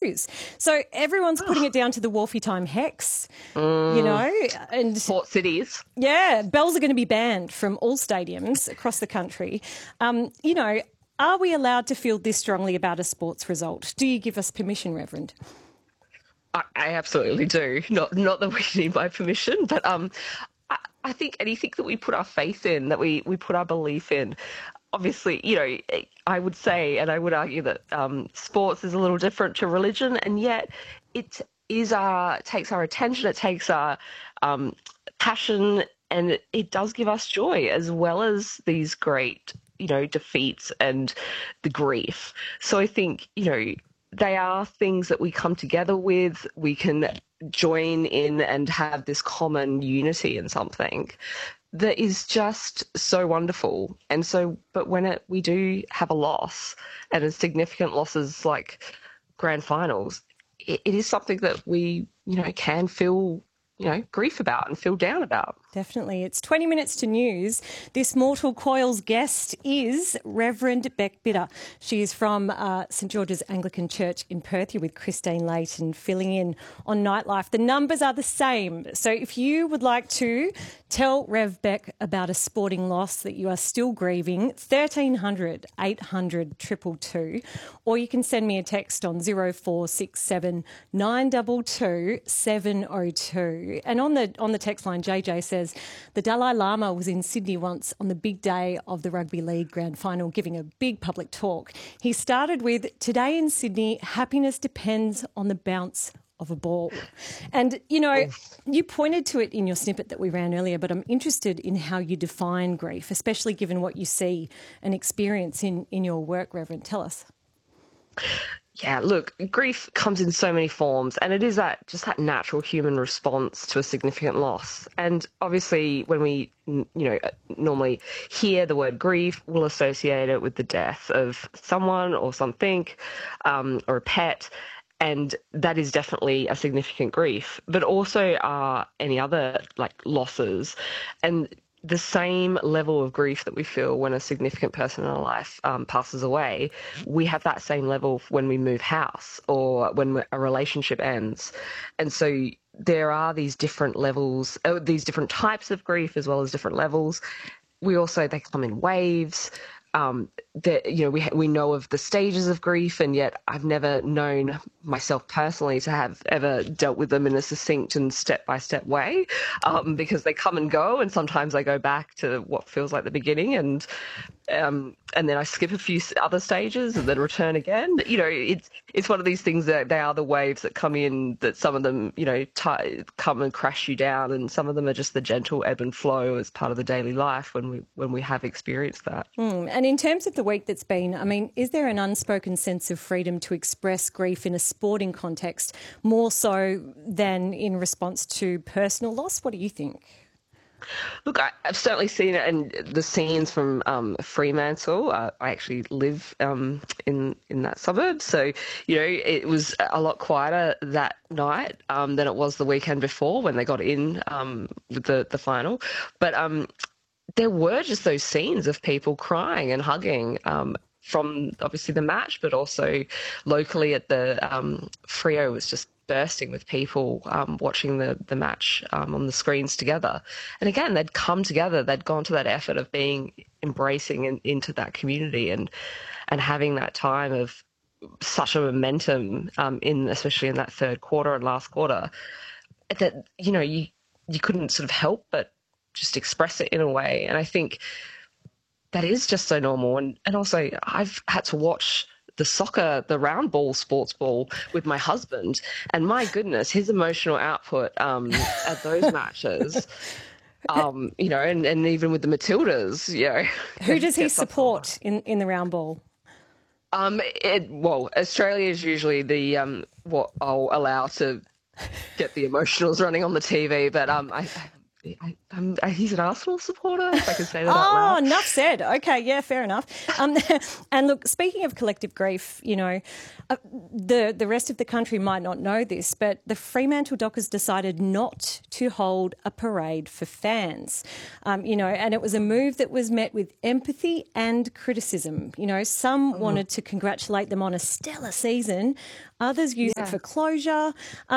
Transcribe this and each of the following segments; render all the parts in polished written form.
news. So everyone's putting it down to the Wolfie Time Hex, and Port cities. yeah, bells are going to be banned from all stadiums across the country. Are we allowed to feel this strongly about a sports result? Do you give us permission, Reverend? I absolutely do. Not that we need my permission, but I think anything that we put our faith in, that we put our belief in, obviously, I would say, and I would argue that sports is a little different to religion, and yet it takes our attention, it takes our passion, and it does give us joy as well as these great, defeats and the grief. So I think, they are things that we come together with. We can join in and have this common unity in something that is just so wonderful. And so, but when we do have a loss, and a significant losses like grand finals, it is something that we, can feel, grief about and feel down about. Definitely. It's 20 minutes to news. This Mortal Coil's guest is Reverend Bec Bitter. She is from St George's Anglican Church in Perth. You're with Christine Layton filling in on Nightlife. The numbers are the same. So if you would like to tell Rev Bec about a sporting loss that you are still grieving, 1300 800 222, or you can send me a text on 0467 922 702. And on the text line, JJ says, the Dalai Lama was in Sydney once on the big day of the Rugby League Grand Final giving a big public talk. He started with, today in Sydney, happiness depends on the bounce of a ball. And, you pointed to it in your snippet that we ran earlier, but I'm interested in how you define grief, especially given what you see and experience in your work, Reverend. Tell us. Yeah, look, grief comes in so many forms, and it is that natural human response to a significant loss. And obviously, when we, normally hear the word grief, we'll associate it with the death of someone or something, or a pet. And that is definitely a significant grief, but also any other losses. And the same level of grief that we feel when a significant person in our life passes away, we have that same level when we move house or when a relationship ends. And so there are these different levels, these different types of grief as well as different levels. They come in waves. We know of the stages of grief, and yet I've never known myself personally to have ever dealt with them in a succinct and step-by-step way, because they come and go, and sometimes I go back to what feels like the beginning, and then I skip a few other stages and then return again. It's one of these things that they are the waves that come in, that some of them, come and crash you down, and some of them are just the gentle ebb and flow as part of the daily life when we have experienced that. And in terms of the week that's been, is there an unspoken sense of freedom to express grief in a sporting context more so than in response to personal loss? What do you think? Look, I've certainly seen it, and the scenes from Fremantle. I actually live in that suburb, so it was a lot quieter that night than it was the weekend before when they got in with the final. But there were just those scenes of people crying and hugging from obviously the match, but also locally at the Freo was just bursting with people watching the match on the screens together. And again, they'd come together, they'd gone to that effort of being embracing into that community and having that time of such a momentum especially in that third quarter and last quarter, that you couldn't sort of help but just express it in a way. And I think that is just so normal. And also I've had to watch the round ball sports ball with my husband, and my goodness, his emotional output at those matches, and even with the Matildas, Who does he support in the round ball? Australia is usually the what I'll allow to get the emotionals running on the TV, but he's an Arsenal supporter, if I can say that out Oh, loud. enough said. Okay, yeah, fair enough. Um, and look, speaking of collective grief, the rest of the country might not know this, but the Fremantle Dockers decided not to hold a parade for fans. And it was a move that was met with empathy and criticism. Some wanted to congratulate them on a stellar season, others use it Yeah. for closure.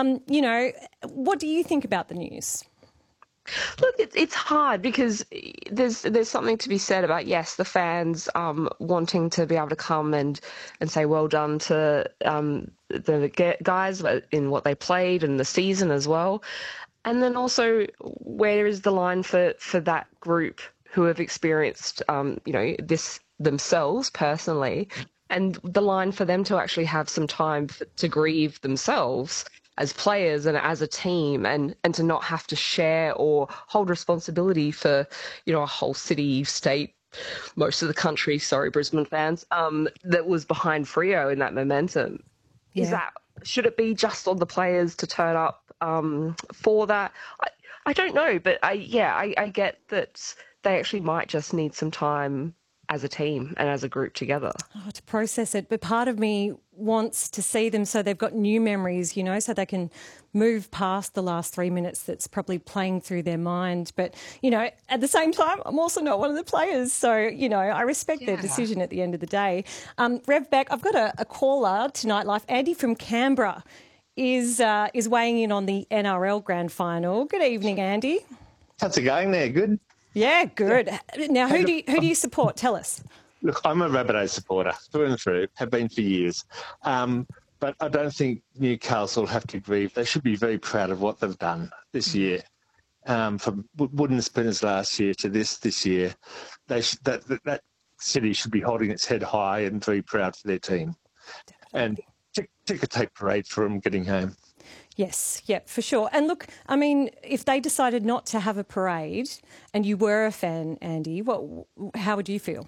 What do you think about the news? Look, it's hard because there's something to be said about, yes, the fans wanting to be able to come and say well done to the guys in what they played and the season as well, and then also where is the line for that group who have experienced this themselves personally, and the line for them to actually have some time to grieve themselves as players and as a team, and to not have to share or hold responsibility for a whole city, state, most of the country, sorry Brisbane fans, that was behind Freo in that momentum. Is Yeah. that, should it be just on the players to turn up for that? I don't know, but I get that they actually might just need some time as a team and as a group together. To process it. But part of me wants to see them so they've got new memories, so they can move past the last 3 minutes that's probably playing through their mind. But, at the same time, I'm also not one of the players. So, I respect their decision at the end of the day. Rev Beck, I've got a caller to Nightlife. Andy from Canberra is weighing in on the NRL Grand Final. Good evening, Andy. How's it going there? Good? Yeah, good. Now, Hey, who do you support? Tell us. look, I'm a Rabbitohs supporter, through and through, have been for years. But I don't think Newcastle have to grieve. They should be very proud of what they've done this year. From wooden spinners last year to this year, that city should be holding its head high and very proud for their team. And ticker tape parade for them getting home. Yes, yeah, for sure. And look, I mean, if they decided not to have a parade and you were a fan, Andy, how would you feel?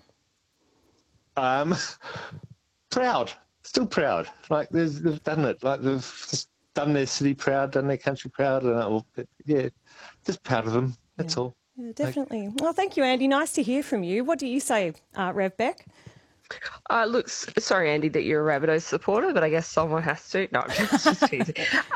Proud, still proud. Like they've done it. Like they've just done their city proud, done their country proud, and just proud of them. That's all. Yeah, definitely. Well, thank you, Andy. Nice to hear from you. What do you say, Rev Beck? Look, sorry, Andy, that you're a Rabbitohs supporter, but I guess someone has to. No, I'm just teasing.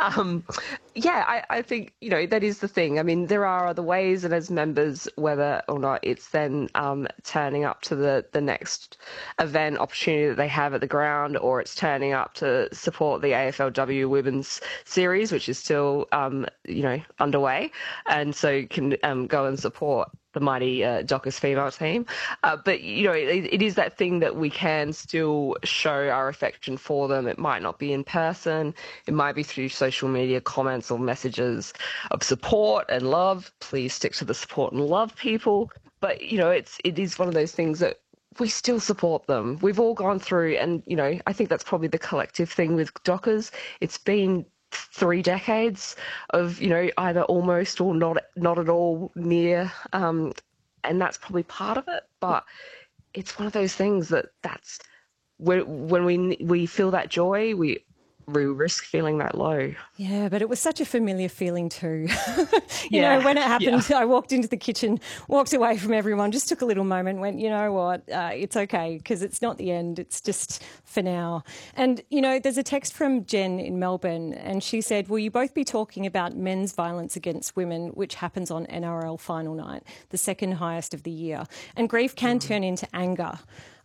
I think, that is the thing. I mean, there are other ways, and as members, whether or not it's then turning up to the next event opportunity that they have at the ground, or it's turning up to support the AFLW Women's Series, which is still, underway, and so you can go and support the mighty Dockers female team. But, it is that thing that we can still show our affection for them. It might not be in person. It might be through social media comments or messages of support and love. Please stick to the support and love, people. But, it is one of those things that we still support them. We've all gone through, and, I think that's probably the collective thing with Dockers. It's been 3 decades of either almost or not at all near, and that's probably part of it. But it's one of those things that's when we feel that joy, we risk feeling that low. Yeah, but it was such a familiar feeling too. When it happened, I walked into the kitchen, walked away from everyone, just took a little moment, went, you know what, it's okay, because it's not the end, it's just for now. And, there's a text from Jen in Melbourne, and she said, will you both be talking about men's violence against women, which happens on NRL final night, the second highest of the year? And grief can turn into anger.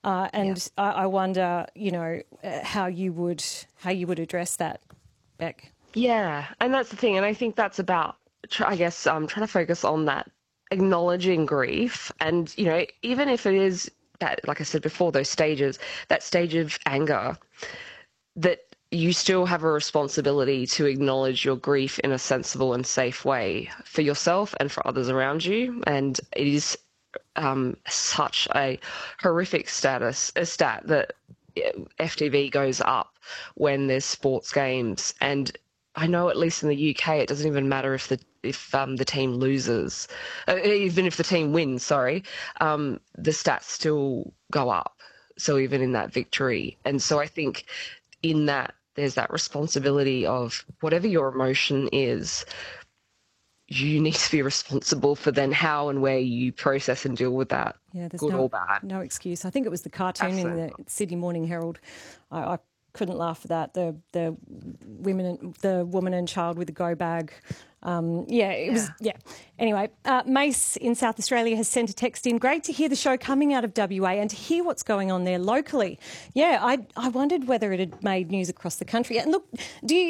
I wonder, how you would address that, Beck. Yeah, and that's the thing, and I think that's about, trying to focus on that, acknowledging grief, and even if it is that, like I said before, those stages, that stage of anger, that you still have a responsibility to acknowledge your grief in a sensible and safe way for yourself and for others around you, and it is such a horrific stat that FTV goes up when there's sports games, and I know at least in the UK it doesn't even matter if the team loses, even if the team wins. Sorry, the stats still go up. So even in that victory, and so I think in that there's that responsibility of whatever your emotion is, you need to be responsible for then how and where you process and deal with that. Yeah, there's good or bad. No excuse. I think it was the cartoon in the Sydney Morning Herald. I couldn't laugh at that. The woman and child with the go bag. It was. Anyway, Mace in South Australia has sent a text in. Great to hear the show coming out of WA and to hear what's going on there locally. Yeah, I wondered whether it had made news across the country. And look, do you